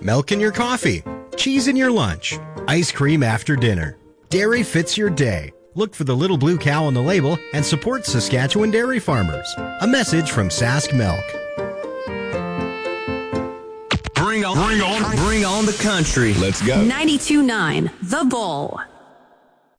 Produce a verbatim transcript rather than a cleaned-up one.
milk in your coffee, cheese in your lunch, ice cream after dinner. Dairy fits your day. Look for the little blue cow on the label and support Saskatchewan dairy farmers. A message from Sask Milk. Bring on, bring on, bring on the country. Let's go. ninety-two point nine The Bull.